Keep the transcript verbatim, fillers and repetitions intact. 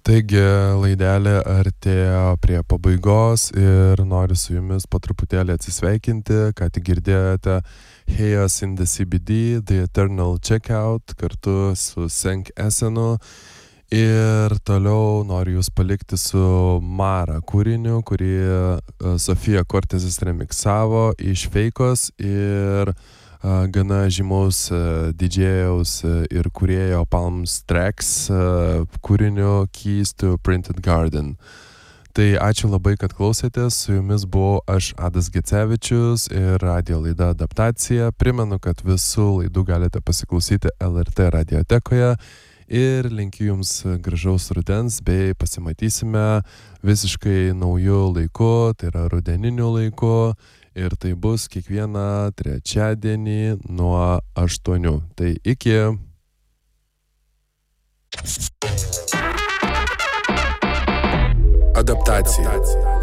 Taigi, laidelė artėjo prie pabaigos ir noriu su jumis po truputėlį atsisveikinti, ką tik girdėjote Chaos in the C B D, The Eternal Checkout kartu su Senk Esenu. Ir toliau noriu jūs palikti su Mara kūriniu, kurį Sofija Cortezas remiksavo iš Feikos ir uh, gana žymaus uh, didžėjaus uh, ir kūrėjo Palms Tracks uh, kūriniu Keys to Printed Garden. Tai ačiū labai, kad klausėtės, su jumis buvau aš Adas Gecevičius ir radio laida Adaptacija. Primenu, kad visų laidų galite pasiklausyti L R T radiotekoje. Ir linkiu jums gražaus rudens, bei pasimatysime visiškai naujų laiku, tai yra rudeniniu laiku, ir tai bus kiekvieną trečiadienį nuo aštuonių. Tai iki. Adaptacija.